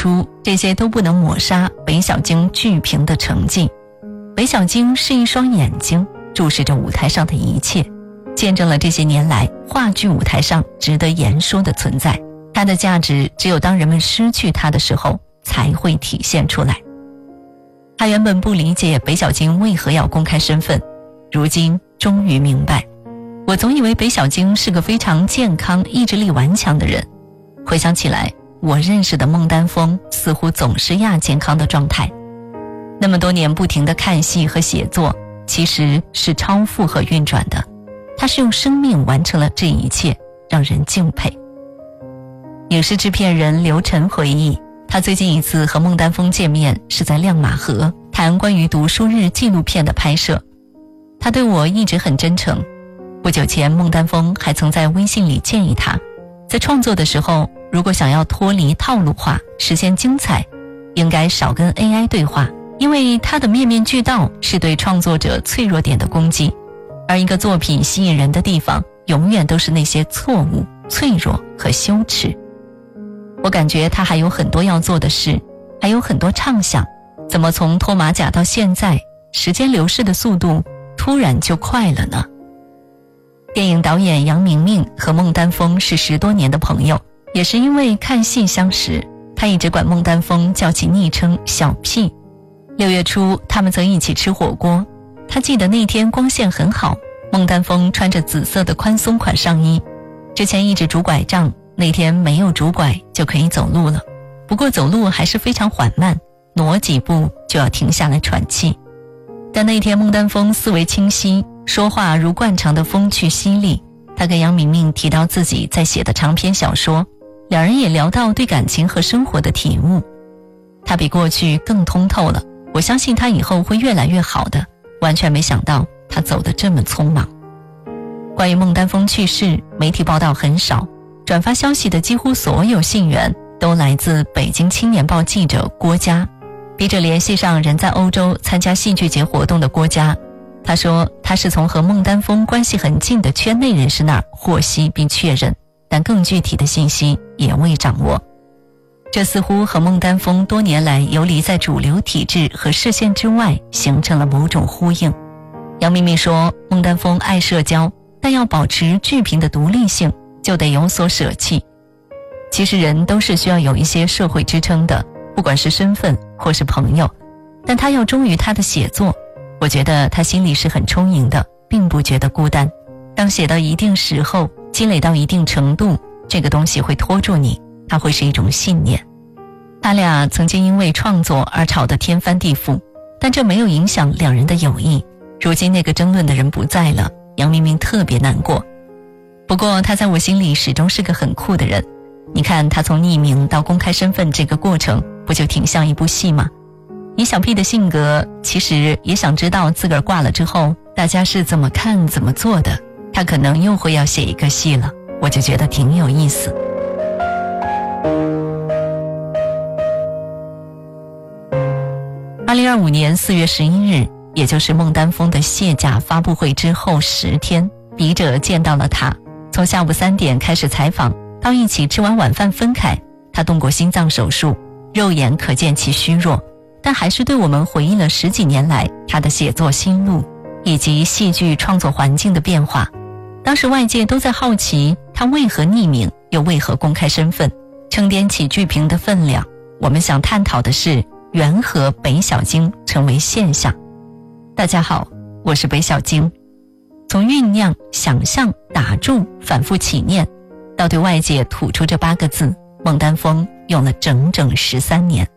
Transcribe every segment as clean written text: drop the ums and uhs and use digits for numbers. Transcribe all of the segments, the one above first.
出，这些都不能抹杀北小京剧评的成绩。北小京是一双眼睛，注视着舞台上的一切，见证了这些年来话剧舞台上值得言说的存在。它的价值只有当人们失去它的时候才会体现出来。他原本不理解北小京为何要公开身份，如今终于明白。我总以为北小京是个非常健康、意志力顽强的人，回想起来，我认识的孟丹峰似乎总是亚健康的状态。那么多年不停地看戏和写作，其实是超负荷运转的。他是用生命完成了这一切，让人敬佩。影视制片人刘晨回忆，他最近一次和孟丹峰见面是在亮马河，谈关于读书日纪录片的拍摄。他对我一直很真诚。不久前，孟丹峰还曾在微信里建议他，在创作的时候，如果想要脱离套路化，实现精彩，应该少跟 AI 对话，因为它的面面俱到是对创作者脆弱点的攻击，而一个作品吸引人的地方，永远都是那些错误、脆弱和羞耻。我感觉他还有很多要做的事，还有很多畅想。怎么从脱马甲到现在，时间流逝的速度突然就快了呢？电影导演杨明明和孟丹峰是10多年的朋友，也是因为看戏相识，他一直管孟丹峰叫起昵称小屁。6月初，他们曾一起吃火锅，他记得那天光线很好，孟丹峰穿着紫色的宽松款上衣，之前一直拄拐杖，那天没有拄拐就可以走路了，不过走路还是非常缓慢，挪几步就要停下来喘气。但那天孟丹峰思维清晰，说话如惯常的风趣犀利。他跟杨明明提到自己在写的长篇小说，两人也聊到对感情和生活的体悟。他比过去更通透了，我相信他以后会越来越好的，完全没想到他走得这么匆忙。关于孟丹峰去世，媒体报道很少，转发消息的几乎所有信源都来自北京青年报记者郭嘉。笔者联系上人在欧洲参加戏剧节活动的郭嘉，他说他是从和孟丹峰关系很近的圈内人士那儿获悉并确认，但更具体的信息也未掌握。这似乎和孟丹峰多年来游离在主流体制和视线之外形成了某种呼应。杨明明说，孟丹峰爱社交，但要保持剧评的独立性，就得有所舍弃。其实人都是需要有一些社会支撑的，不管是身份或是朋友，但他要忠于他的写作。我觉得他心里是很充盈的，并不觉得孤单。当写到一定时候，积累到一定程度，这个东西会拖住你，它会是一种信念。他俩曾经因为创作而吵得天翻地覆，但这没有影响两人的友谊。如今那个争论的人不在了，杨明明特别难过。不过他在我心里始终是个很酷的人。你看他从匿名到公开身份这个过程，不就挺像一部戏吗？以小屁的性格，其实也想知道自个儿挂了之后大家是怎么看怎么做的，他可能又会要写一个戏了，我就觉得挺有意思。2025年4月11日，也就是孟丹峰的卸甲发布会之后10天，笔者见到了他，从下午3点开始采访，到一起吃完晚饭分开。他动过心脏手术，肉眼可见其虚弱，但还是对我们回忆了10几年来他的写作心路以及戏剧创作环境的变化。当时外界都在好奇他为何匿名，又为何公开身份，撑掂起剧评的分量。我们想探讨的是缘何北小京成为现象。大家好，我是北小京。从酝酿、想象、打住、反复起念，到对外界吐出这8个字，孟丹峰用了整整13年。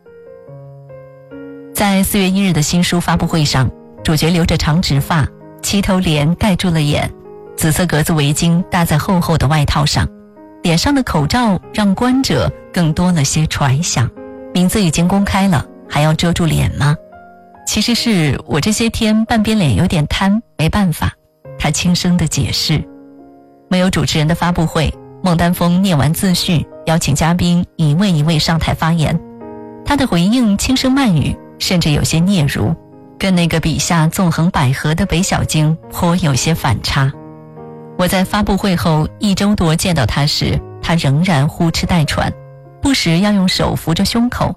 在4月1日的新书发布会上，主角留着长直发，齐头帘盖住了眼，紫色格子围巾搭在厚厚的外套上，脸上的口罩让观者更多了些揣想。名字已经公开了，还要遮住脸吗？其实是我这些天半边脸有点瘫，没办法，他轻声地解释。没有主持人的发布会，孟丹峰念完自序，邀请嘉宾一位一位上台发言。他的回应轻声慢语，甚至有些嗫嚅，跟那个笔下纵横捭阖的北小京颇有些反差。我在发布会后1周多见到他时，他仍然呼哧带喘，不时要用手扶着胸口，